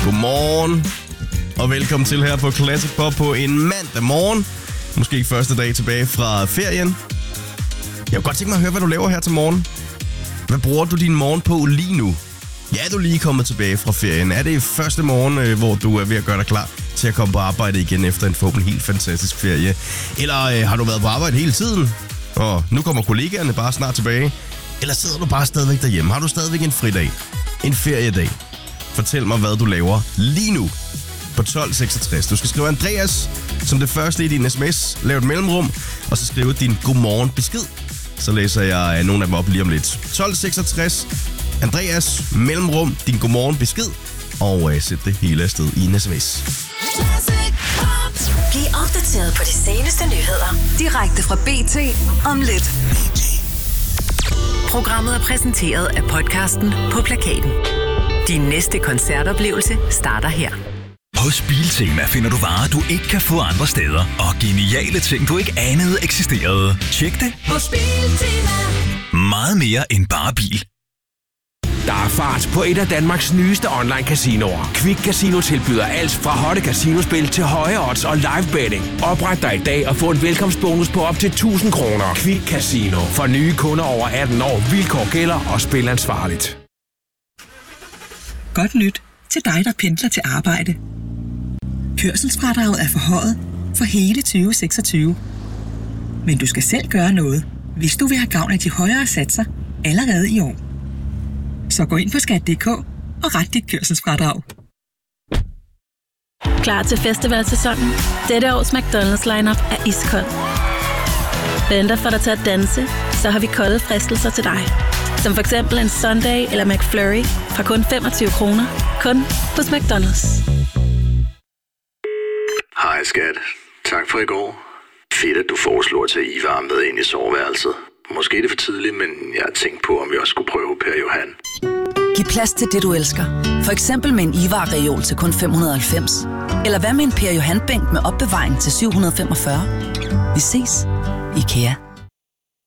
Godmorgen, og velkommen til her på Classic Pop på en mandag morgen. Måske ikke første dag tilbage fra ferien. Jeg kunne godt tænke mig at høre, hvad du laver her til morgen. Hvad bruger du din morgen på lige nu? Ja, du er lige kommet tilbage fra ferien. Er det første morgen, hvor du er ved at gøre dig klar til at komme på arbejde igen efter en forhåbentlig helt fantastisk ferie? Eller har du været på arbejde hele tiden, og nu kommer kollegaerne bare snart tilbage? Eller sidder du bare stadigvæk derhjemme? Har du stadigvæk en fridag? En feriedag? Fortæl mig, hvad du laver lige nu på 1266. Du skal skrive Andreas som det første i din sms. Lav et mellemrum, og så skrive din godmorgen besked. Så læser jeg nogle af dem op lige om lidt. 1266. Andreas, mellemrum, din godmorgen besked. Og sæt det hele afsted i en sms. Bliv opdateret på de seneste nyheder. Direkte fra BT om lidt. Programmet er præsenteret af podcasten På Plakaten. Din næste koncertoplevelse starter her. Hos Biltema finder du varer, du ikke kan få andre steder. Og geniale ting, du ikke anede eksisterede. Tjek det Hos Biltema. Meget mere end bare bil. Der er fart på et af Danmarks nyeste online-casinoer. Quick Casino tilbyder alt fra hotte casinospil til høje odds og live betting. Opret dig i dag og få en velkomstbonus på op til 1000 kroner. Quick Casino. For nye kunder over 18 år. Vilkår gælder og spil ansvarligt. Godt nyt til dig, der pendler til arbejde. Kørselsfradraget er forhøjet for hele 2026. Men du skal selv gøre noget, hvis du vil have gavn af de højere satser allerede i år. Så gå ind på skat.dk og ret dit kørselsfradrag. Klar til festivalsæsonen? Dette års McDonald's lineup er iskold. Venter for dig til at danse, så har vi kolde fristelser til dig. Som for eksempel en Sunday eller McFlurry fra kun 25 kroner. Kun hos McDonald's. Hej skat. Tak for i går. Fedt, at du foreslår at tage Ivar med ind i soveværelset. Måske er det for tidligt, men jeg har tænkt på, om vi også skulle prøve Per Johan. Giv plads til det, du elsker. For eksempel med en Ivar-reol til kun 590. Eller hvad med en Per Johan-bænk med opbevaring til 745. Vi ses. IKEA.